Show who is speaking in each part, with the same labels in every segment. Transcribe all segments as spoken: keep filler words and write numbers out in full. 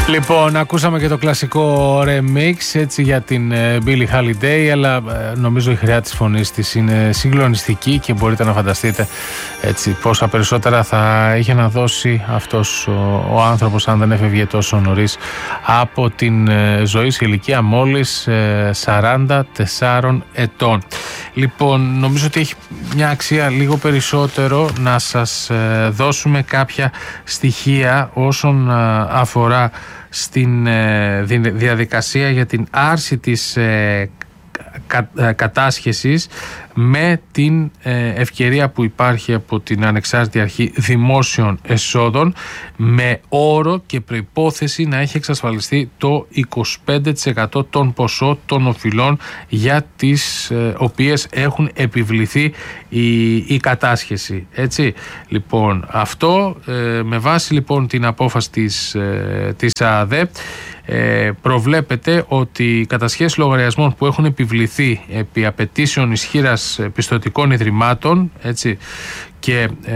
Speaker 1: Λοιπόν, ακούσαμε και το κλασικό remix έτσι για την Billie Holiday, αλλά νομίζω η χρειά της φωνής της είναι συγκλονιστική και μπορείτε να φανταστείτε έτσι πόσα περισσότερα θα είχε να δώσει αυτός ο, ο άνθρωπος αν δεν έφευγε τόσο νωρίς από την ζωή σε ηλικία μόλις σαράντα τεσσάρων ετών. Λοιπόν, νομίζω ότι έχει μια αξία λίγο περισσότερο να σας δώσουμε κάποια στοιχεία όσον αφορά στην διαδικασία για την άρση της κατάσχεσης με την ευκαιρία που υπάρχει από την Ανεξάρτητη Αρχή Δημόσιων Εσόδων, με όρο και προϋπόθεση να έχει εξασφαλιστεί το είκοσι πέντε τοις εκατό των ποσών των οφειλών για τις οποίες έχουν επιβληθεί η, η κατάσχεση. Έτσι, λοιπόν, αυτό με βάση λοιπόν την απόφαση της, της ΑΔΕ, Ε, προβλέπεται ότι οι κατασχέσεις λογαριασμών που έχουν επιβληθεί επί απαιτήσεων ισχύρας πιστωτικών ιδρυμάτων, έτσι, και ε,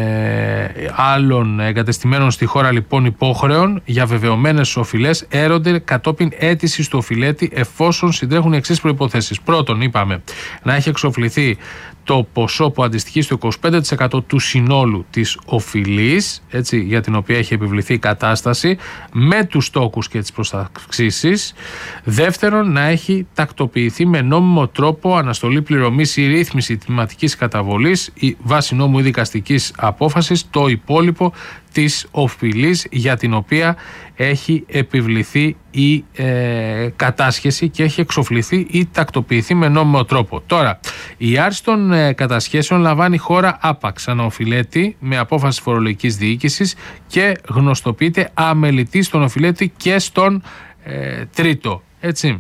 Speaker 1: άλλων εγκατεστημένων στη χώρα λοιπόν υπόχρεων για βεβαιωμένες οφειλές έρονται κατόπιν αίτησης του οφειλέτη, εφόσον συντρέχουν οι εξής προϋποθέσεις. Πρώτον, είπαμε, να έχει εξοφληθεί το ποσό που αντιστοιχεί στο είκοσι πέντε τοις εκατό του συνόλου της οφειλής, έτσι, για την οποία έχει επιβληθεί η κατάσταση, με τους τόκους και τις προσταξίσεις. Δεύτερον, να έχει τακτοποιηθεί με νόμιμο τρόπο αναστολή πληρωμής ή ρύθμιση τμηματικής καταβολής ή βάση νόμου ή δικαστικής απόφασης το υπόλοιπο της οφειλής για την οποία έχει επιβληθεί η ε, κατάσχεση και έχει εξοφληθεί ή τακτοποιηθεί με νόμιμο τρόπο. Τώρα, η άρση των ε, κατασχέσεων λαμβάνει χώρα άπαξ αναοφειλέτη με απόφαση φορολογικής διοίκησης και γνωστοποιείται αμελητή στον οφειλέτη και στον ε, τρίτο. Έτσι.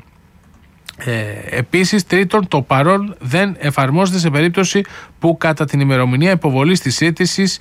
Speaker 1: Ε, επίσης, τρίτον, το παρόν δεν εφαρμόζεται σε περίπτωση που κατά την ημερομηνία υποβολής της αίτησης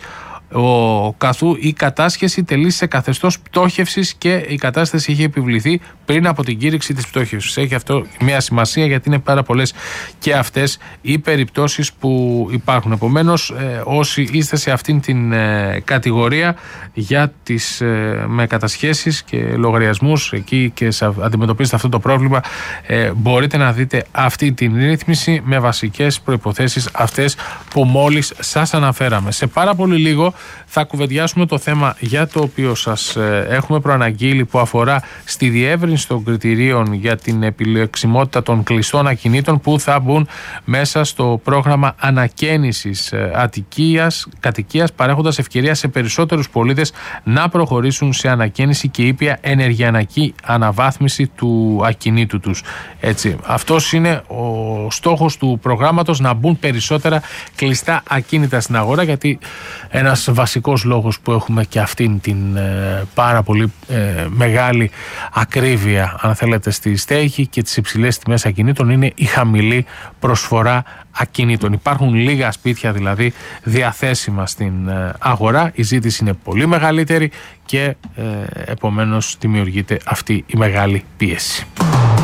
Speaker 1: ο καθού η κατάσχεση τελεί σε καθεστώς πτώχευσης και η κατάσταση έχει επιβληθεί πριν από την κήρυξη της πτώχευσης. Έχει αυτό μια σημασία, γιατί είναι πάρα πολλές και αυτές οι περιπτώσεις που υπάρχουν. Επομένως, ε, όσοι είστε σε αυτήν την ε, κατηγορία για τις ε, με κατασχέσεις και λογαριασμούς εκεί και αντιμετωπίζετε αυτό το πρόβλημα, ε, μπορείτε να δείτε αυτή την ρύθμιση με βασικές προϋποθέσεις αυτές που μόλις σας αναφέραμε. Σε πάρα πολύ λίγο θα κουβεντιάσουμε το θέμα για το οποίο σας έχουμε προαναγγείλει, που αφορά στη διεύρυνση των κριτηρίων για την επιλεξιμότητα των κλειστών ακινήτων που θα μπουν μέσα στο πρόγραμμα ανακαίνησης Αττικίας, κατοικίας, παρέχοντας ευκαιρία σε περισσότερους πολίτες να προχωρήσουν σε ανακαίνιση και ήπια ενεργειακή αναβάθμιση του ακινήτου τους. Έτσι, αυτός είναι ο στόχος του προγράμματος, να μπουν περισσότερα κλειστά ακίνητα στην αγορά, γιατί ένας βασικός λόγος που έχουμε και αυτήν την ε, πάρα πολύ ε, μεγάλη ακρίβεια, αν θέλετε, στη στέγη και τις υψηλές τιμές ακινήτων είναι η χαμηλή προσφορά ακινήτων. Υπάρχουν λίγα σπίτια δηλαδή διαθέσιμα στην ε, αγορά, η ζήτηση είναι πολύ μεγαλύτερη και ε, επομένως δημιουργείται αυτή η μεγάλη πίεση.